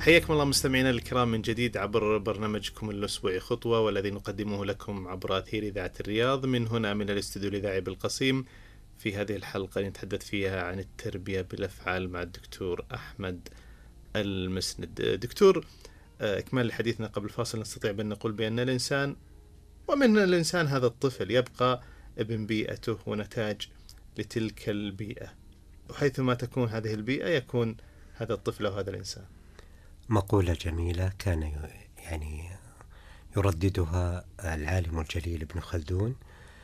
حياكم الله مستمعينا الكرام من جديد عبر برنامجكم الأسبوعي خطوة، والذي نقدمه لكم عبر أثير إذاعة الرياض من هنا من الاستوديو الإذاعي بالقصيم. في هذه الحلقة نتحدث فيها عن التربية بالأفعال مع الدكتور أحمد المسند. دكتور، إكمال لحديثنا قبل الفاصل، نستطيع بأن نقول بأن الإنسان ومن الإنسان هذا الطفل يبقى ابن بيئته ونتاج لتلك البيئة، وحيثما تكون هذه البيئة يكون هذا الطفل أو هذا الإنسان. مقولة جميلة كان يرددها العالم الجليل ابن خلدون،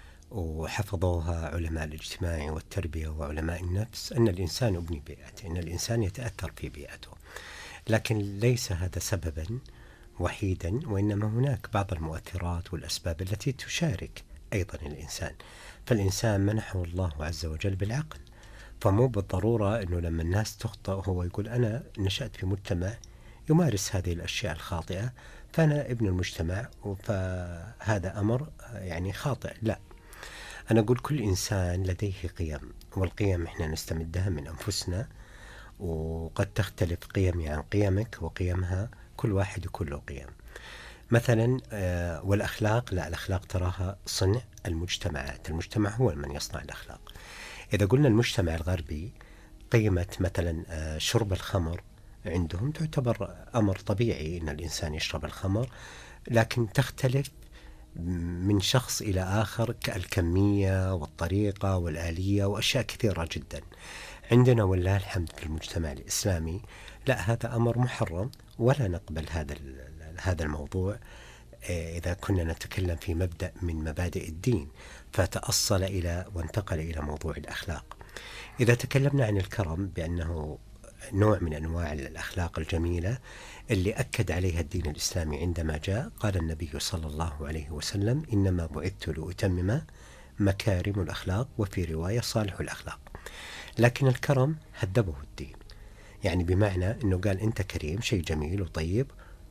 وحفظوها علماء الاجتماع والتربية وعلماء النفس، أن الإنسان ابن بيئته، أن الإنسان يتأثر في بيئته، لكن ليس هذا سببا وحيدا، وإنما هناك بعض المؤثرات والأسباب التي تشارك أيضا الإنسان. فالإنسان منحه الله عز وجل بالعقل، فمو بالضرورة أنه لما الناس تخطئ هو يقول أنا نشأت في مجتمع يمارس هذه الأشياء الخاطئة فأنا ابن المجتمع، فهذا أمر خاطئ. لا، أنا أقول كل إنسان لديه قيم، والقيم إحنا نستمدها من أنفسنا، وقد تختلف قيمي عن قيمك وقيمها، كل واحد يكون له قيم. مثلا والأخلاق، لا، الأخلاق تراها صنع المجتمعات، المجتمع هو من يصنع الأخلاق. إذا قلنا المجتمع الغربي قيمة مثلا شرب الخمر عندهم تعتبر أمر طبيعي أن الإنسان يشرب الخمر، لكن تختلف من شخص إلى آخر كالكمية والطريقة والآلية وأشياء كثيرة جدا. عندنا والله الحمد في المجتمع الإسلامي لا، هذا أمر محرم ولا نقبل هذا الموضوع إذا كنا نتكلم في مبدأ من مبادئ الدين، فتأصل إلى وانتقل إلى موضوع الأخلاق. إذا تكلمنا عن الكرم بأنه نوع من أنواع الأخلاق الجميلة اللي أكد عليها الدين الإسلامي عندما جاء، قال النبي صلى الله عليه وسلم إنما بعثت لأتمم مكارم الأخلاق، وفي رواية صالح الأخلاق. لكن الكرم هذبه الدين، بمعنى أنه قال أنت كريم، شيء جميل وطيب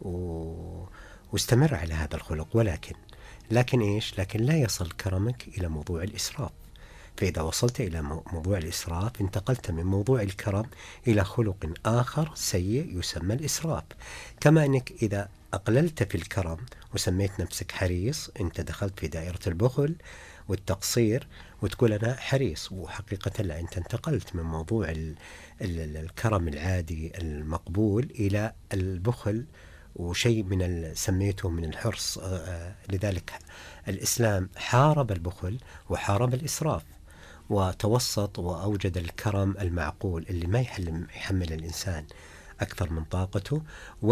واستمر على هذا الخلق، لكن إيش؟ لكن لا يصل كرمك إلى موضوع الإسراف. فإذا وصلت إلى موضوع الإسراف انتقلت من موضوع الكرم إلى خلق آخر سيء يسمى الإسراف. كما أنك إذا أقللت في الكرم وسميت نفسك حريص، أنت دخلت في دائرة البخل والتقصير وتقول أنا حريص، وحقيقة لا، أنت انتقلت من موضوع الكرم العادي المقبول إلى البخل وشيء من سميته من الحرص. لذلك الإسلام حارب البخل وحارب الإسراف، وتوسط وأوجد الكرم المعقول اللي ما يحمل الإنسان أكثر من طاقته.